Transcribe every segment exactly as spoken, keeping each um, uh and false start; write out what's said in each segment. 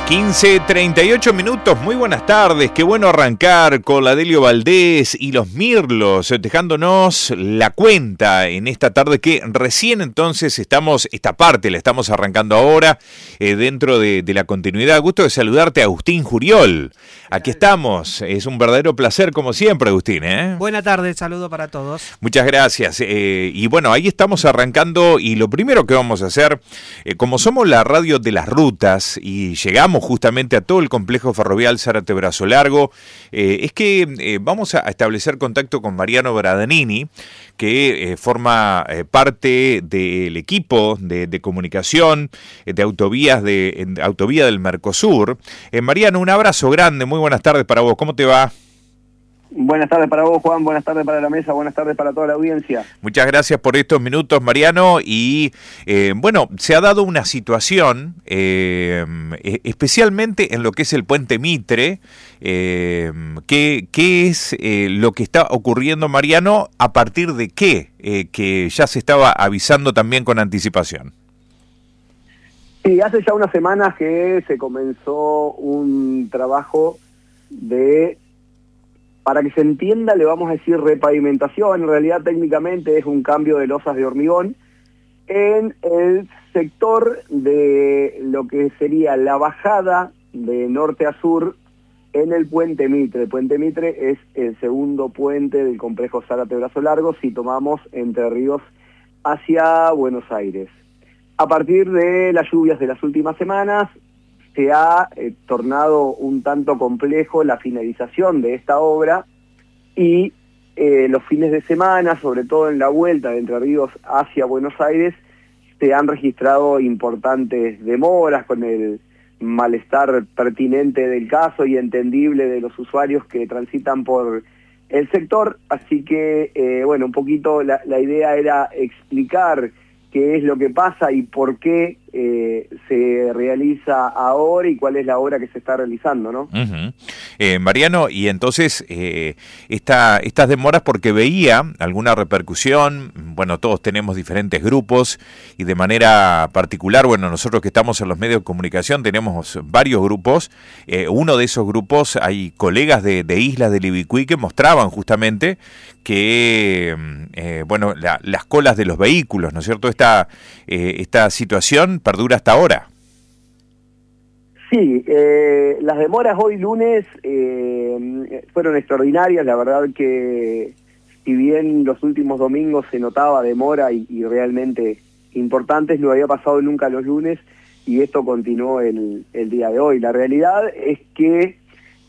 quince treinta y ocho minutos, muy buenas tardes, qué bueno arrancar con la Delio Valdés y los Mirlos, dejándonos la cuenta en esta tarde que recién entonces estamos, esta parte la estamos arrancando ahora, eh, dentro de, de la continuidad. Gusto de saludarte, Agustín Juriol. Aquí estamos, es un verdadero placer como siempre, Agustín, ¿eh? Buena tarde, saludo para todos. Muchas gracias, eh, y bueno, ahí estamos arrancando y lo primero que vamos a hacer, eh, como somos la radio de las rutas y llegamos justamente a todo el complejo ferrovial Zárate Brazo Largo, eh, es que eh, vamos a establecer contacto con Mariano Bradanini, que eh, forma eh, parte del equipo de, de comunicación eh, de autovías de, de Autovía del Mercosur. Eh, Mariano, un abrazo grande, muy buenas tardes para vos, ¿cómo te va? Buenas tardes para vos, Juan, buenas tardes para la mesa, buenas tardes para toda la audiencia. Muchas gracias por estos minutos, Mariano, y eh, bueno, se ha dado una situación, eh, especialmente en lo que es el puente Mitre, eh, ¿qué, qué es eh, lo que está ocurriendo, Mariano, a partir de qué, eh, que ya se estaba avisando también con anticipación? Sí, hace ya unas semanas que se comenzó un trabajo de... Para que se entienda, le vamos a decir repavimentación, en realidad técnicamente es un cambio de losas de hormigón en el sector de lo que sería la bajada de norte a sur en el puente Mitre. El puente Mitre es el segundo puente del complejo Zárate Brazo Largo si tomamos Entre Ríos hacia Buenos Aires. A partir de las lluvias de las últimas semanas, se ha eh, tornado un tanto complejo la finalización de esta obra y eh, los fines de semana, sobre todo en la vuelta de Entre Ríos hacia Buenos Aires, se han registrado importantes demoras con el malestar pertinente del caso y entendible de los usuarios que transitan por el sector. Así que, eh, bueno, un poquito la, la idea era explicar qué es lo que pasa y por qué eh, se realiza ahora y cuál es la obra que se está realizando, ¿no? Uh-huh. eh, Mariano, y entonces eh, esta, estas demoras, porque veía alguna repercusión, bueno, todos tenemos diferentes grupos y de manera particular, bueno, nosotros que estamos en los medios de comunicación tenemos varios grupos, eh, uno de esos grupos hay colegas de, de Islas del Ibicuí que mostraban justamente que, eh, bueno, la, las colas de los vehículos, ¿no es cierto? Esta, eh, esta situación perdura hasta ahora. Sí, eh, las demoras hoy lunes eh, fueron extraordinarias, la verdad que si bien los últimos domingos se notaba demora y, y realmente importantes, no había pasado nunca los lunes y esto continuó el, el día de hoy. La realidad es que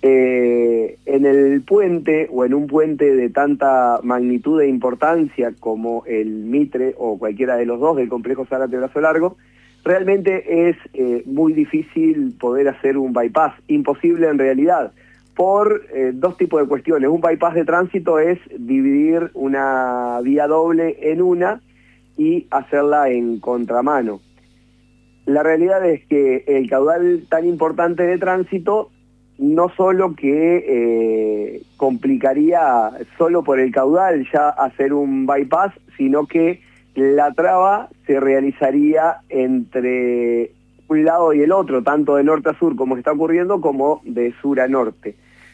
eh, en el puente o en un puente de tanta magnitud e importancia como el Mitre o cualquiera de los dos del complejo Zárate Brazo Largo, realmente es eh, muy difícil poder hacer un bypass, imposible en realidad, por eh, dos tipos de cuestiones. Un bypass de tránsito es dividir una vía doble en una y hacerla en contramano. La realidad es que el caudal tan importante de tránsito no solo que eh, complicaría solo por el caudal ya hacer un bypass, sino que la traba se realizaría entre un lado y el otro, tanto de norte a sur como está ocurriendo, como de sur a norte.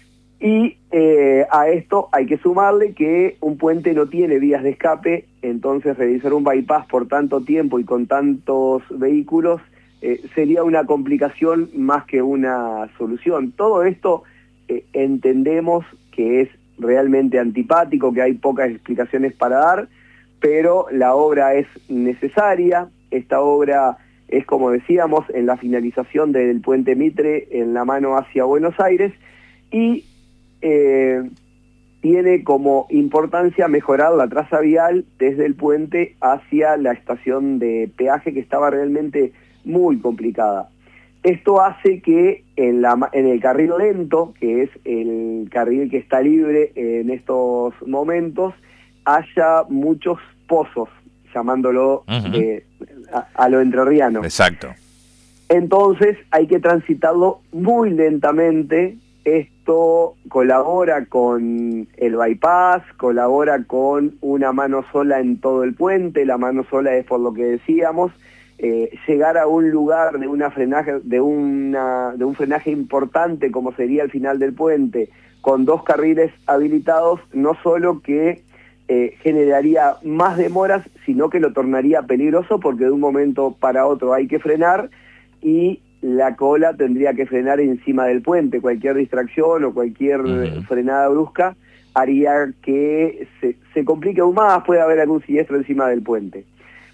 Y eh, a esto hay que sumarle que un puente no tiene vías de escape, entonces realizar un bypass por tanto tiempo y con tantos vehículos eh, sería una complicación más que una solución. Todo esto eh, entendemos que es realmente antipático, que hay pocas explicaciones para dar, pero la obra es necesaria. Esta obra es, como decíamos, en la finalización del puente Mitre en la mano hacia Buenos Aires y eh, tiene como importancia mejorar la traza vial desde el puente hacia la estación de peaje, que estaba realmente muy complicada. Esto hace que en, la, en el carril lento, que es el carril que está libre en estos momentos, haya muchos pozos, llamándolo uh-huh. de, a, a lo entrerriano. Exacto. Entonces hay que transitarlo muy lentamente. Esto colabora con el bypass, colabora con una mano sola en todo el puente. La mano sola es por lo que decíamos, eh, llegar a un lugar de una frenaje, de una de un frenaje importante como sería el final del puente, con dos carriles habilitados, no solo que eh, generaría más demoras, sino que lo tornaría peligroso, porque de un momento para otro hay que frenar y la cola tendría que frenar encima del puente. Cualquier distracción o cualquier uh-huh. frenada brusca haría que se, se complique aún más, puede haber algún siniestro encima del puente.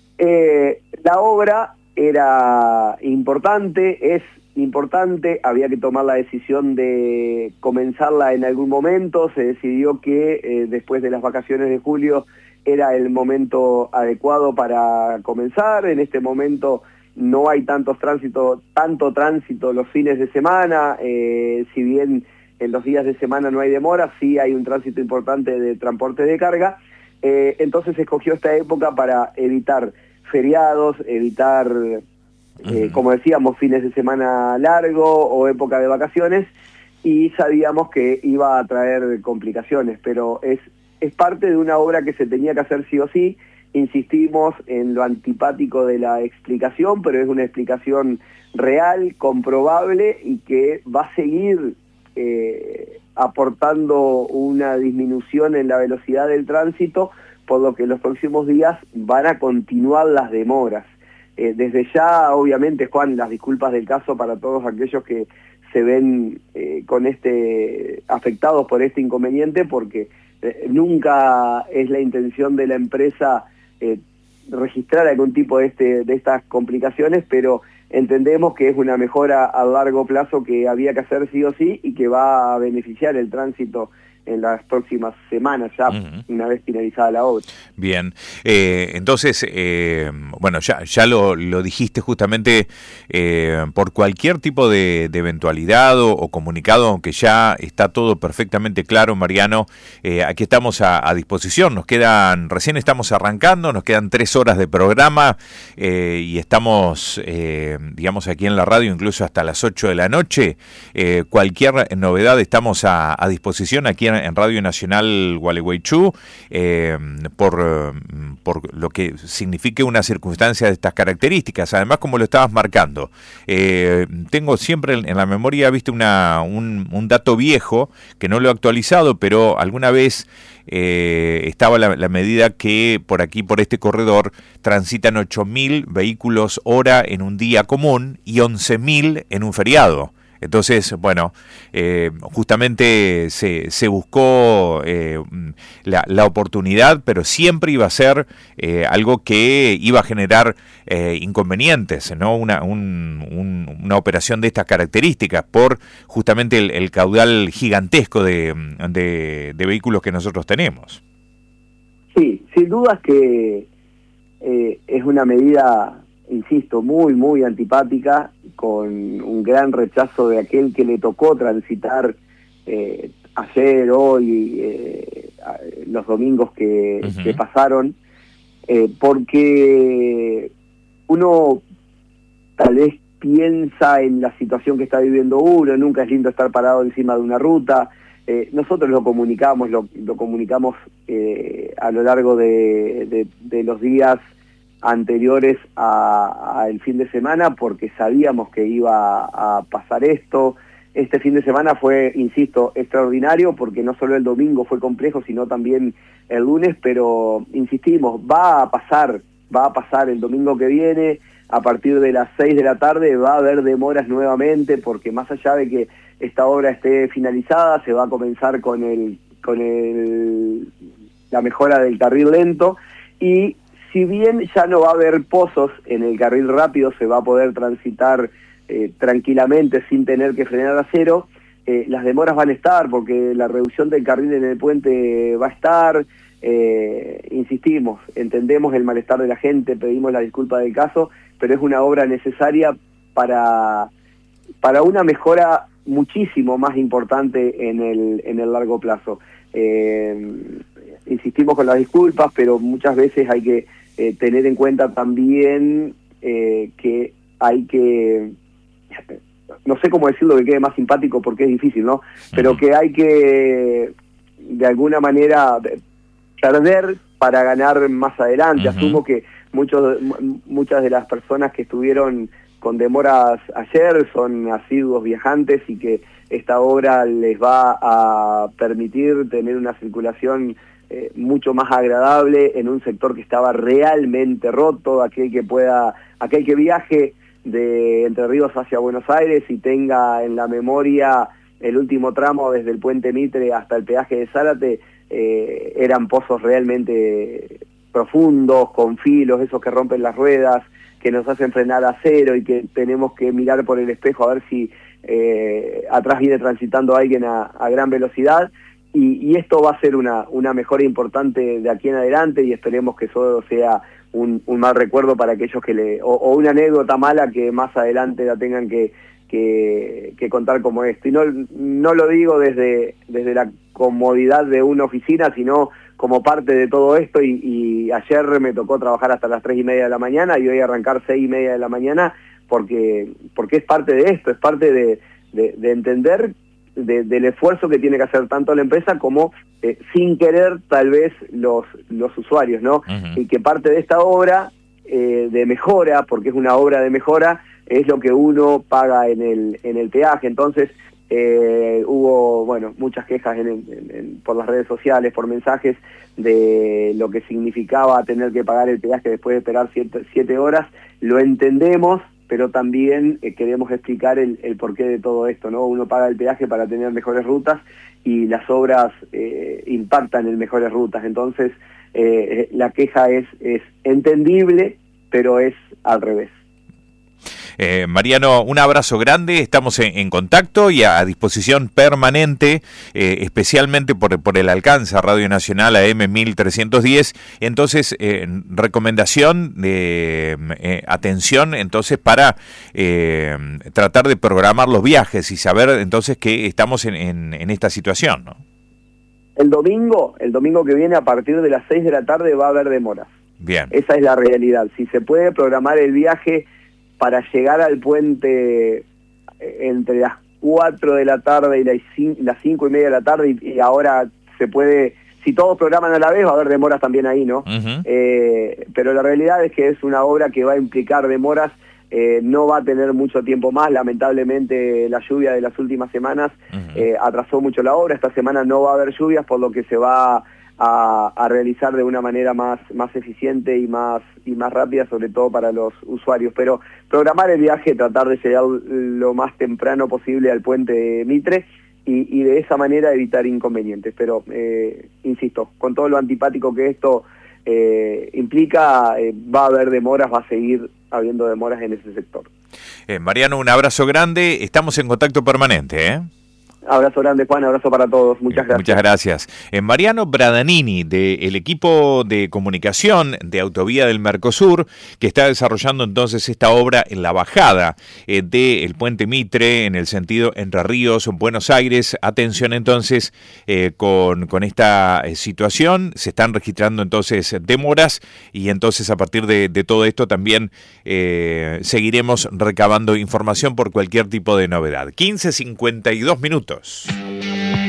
Eh, la obra era importante, es importante, había que tomar la decisión de comenzarla en algún momento, se decidió que eh, después de las vacaciones de julio era el momento adecuado para comenzar. En este momento no hay tantos tránsito, tanto tránsito los fines de semana, eh, si bien en los días de semana no hay demora, sí hay un tránsito importante de transporte de carga, eh, entonces se escogió esta época para evitar feriados, evitar, eh, uh-huh. como decíamos, fines de semana largo o época de vacaciones, y sabíamos que iba a traer complicaciones, pero es, es parte de una obra que se tenía que hacer sí o sí. Insistimos en lo antipático de la explicación, pero es una explicación real, comprobable y que va a seguir eh, aportando una disminución en la velocidad del tránsito, por lo que en los próximos días van a continuar las demoras. Eh, desde ya, obviamente, Juan, las disculpas del caso para todos aquellos que se ven eh, con este afectados por este inconveniente, porque eh, nunca es la intención de la empresa Eh, registrar algún tipo de, este, de estas complicaciones, pero entendemos que es una mejora a largo plazo que había que hacer sí o sí y que va a beneficiar el tránsito en las próximas semanas, ya uh-huh. una vez finalizada la obra. Bien, eh, entonces, eh, bueno, ya, ya lo, lo dijiste justamente, eh, por cualquier tipo de, de eventualidad o, o comunicado, aunque ya está todo perfectamente claro, Mariano, eh, aquí estamos a, a disposición. Nos quedan, recién estamos arrancando, nos quedan tres horas de programa eh, y estamos, eh, digamos, aquí en la radio incluso hasta las ocho de la noche. Eh, cualquier novedad estamos a, a disposición aquí en en Radio Nacional Gualeguaychú, eh, por, por lo que signifique una circunstancia de estas características. Además, como lo estabas marcando, eh, tengo siempre en la memoria, viste, una, un, un dato viejo, que no lo he actualizado, pero alguna vez eh, estaba la, la medida que por aquí, por este corredor, transitan ocho mil vehículos hora en un día común y once mil en un feriado. Entonces, bueno, eh, justamente se, se buscó eh, la, la oportunidad, pero siempre iba a ser eh, algo que iba a generar eh, inconvenientes, ¿no? Una, un, un, una operación de estas características por justamente el, el caudal gigantesco de, de, de vehículos que nosotros tenemos. Sí, sin dudas que eh, es una medida, insisto, muy, muy antipática, con un gran rechazo de aquel que le tocó transitar eh, ayer, hoy, eh, los domingos que, uh-huh. que pasaron, eh, porque uno tal vez piensa en la situación que está viviendo uno, nunca es lindo estar parado encima de una ruta. Eh, nosotros lo comunicamos, lo, lo comunicamos eh, a lo largo de, de, de los días anteriores al fin de semana, porque sabíamos que iba a pasar esto. Este fin de semana fue, insisto, extraordinario, porque no solo el domingo fue complejo, sino también el lunes, pero insistimos, va a pasar, va a pasar el domingo que viene, a partir de las seis de la tarde va a haber demoras nuevamente, porque más allá de que esta obra esté finalizada, se va a comenzar con el, con el, la mejora del carril lento, y si bien ya no va a haber pozos en el carril rápido, se va a poder transitar eh, tranquilamente sin tener que frenar a cero, eh, las demoras van a estar, porque la reducción del carril en el puente va a estar. Eh, insistimos, entendemos el malestar de la gente, pedimos la disculpa del caso, pero es una obra necesaria para, para una mejora muchísimo más importante en el, en el largo plazo. Eh, insistimos con las disculpas, pero muchas veces hay que eh, tener en cuenta también eh, que hay que, no sé cómo decirlo que quede más simpático porque es difícil, ¿no? Pero que hay que, de alguna manera, perder para ganar más adelante. Uh-huh. Asumo que muchos, muchas de las personas que estuvieron con demoras ayer son asiduos viajantes y que esta obra les va a permitir tener una circulación eh, mucho más agradable en un sector que estaba realmente roto, aquel que pueda, aquel que viaje de Entre Ríos hacia Buenos Aires y tenga en la memoria el último tramo desde el Puente Mitre hasta el peaje de Zárate, eh, eran pozos realmente profundos, con filos, esos que rompen las ruedas, que nos hacen frenar a cero y que tenemos que mirar por el espejo a ver si eh, atrás viene transitando alguien a, a gran velocidad. Y, y esto va a ser una, una mejora importante de aquí en adelante y esperemos que eso sea un, un mal recuerdo para aquellos que le... O, o una anécdota mala que más adelante la tengan que, que, que contar como esto. Y no, no lo digo desde, desde la comodidad de una oficina, sino como parte de todo esto y, y ayer me tocó trabajar hasta las tres y media de la mañana y hoy arrancar seis y media de la mañana porque, porque es parte de esto, es parte de, de, de entender de, del esfuerzo que tiene que hacer tanto la empresa como eh, sin querer tal vez los, los usuarios, ¿no? Uh-huh. Y que parte de esta obra eh, de mejora, porque es una obra de mejora, es lo que uno paga en el, en el peaje, entonces... Eh, hubo, bueno, muchas quejas en, en, en, por las redes sociales, por mensajes de lo que significaba tener que pagar el peaje después de esperar siete, siete horas. Lo entendemos, pero también eh, queremos explicar el, el porqué de todo esto, ¿no? Uno paga el peaje para tener mejores rutas y las obras eh, impactan en mejores rutas. Entonces, eh, la queja es, es entendible, pero es al revés. Eh, Mariano, un abrazo grande, estamos en, en contacto y a, a disposición permanente, eh, especialmente por, por el alcance a Radio Nacional A M mil trescientos diez, entonces eh, recomendación de eh, atención entonces para eh, tratar de programar los viajes y saber entonces que estamos en, en, en esta situación, ¿no? El domingo, el domingo que viene a partir de las seis de la tarde va a haber demoras. Bien. Esa es la realidad, si se puede programar el viaje para llegar al puente entre las cuatro de la tarde y las cinco y media de la tarde, y, y ahora se puede, si todos programan a la vez va a haber demoras también ahí, ¿no? Uh-huh. Eh, pero la realidad es que es una obra que va a implicar demoras, eh, no va a tener mucho tiempo más, lamentablemente la lluvia de las últimas semanas uh-huh. eh, atrasó mucho la obra, esta semana no va a haber lluvias, por lo que se va a, a realizar de una manera más, más eficiente y más, y más rápida, sobre todo para los usuarios. Pero programar el viaje, tratar de llegar lo más temprano posible al puente Mitre y, y de esa manera evitar inconvenientes. Pero, eh, insisto, con todo lo antipático que esto eh, implica, eh, va a haber demoras, va a seguir habiendo demoras en ese sector. Eh, Mariano, un abrazo grande, estamos en contacto permanente, ¿eh? Abrazo grande, Juan, abrazo para todos, muchas gracias. Muchas gracias. Eh, Mariano Bradanini, del equipo de comunicación de Autovía del Mercosur, que está desarrollando entonces esta obra en la bajada eh, del Puente Mitre, en el sentido Entre Ríos, Buenos Aires. Atención entonces eh, con, con esta situación, se están registrando entonces demoras y entonces a partir de, de todo esto también eh, seguiremos recabando información por cualquier tipo de novedad. quince cincuenta y dos minutos.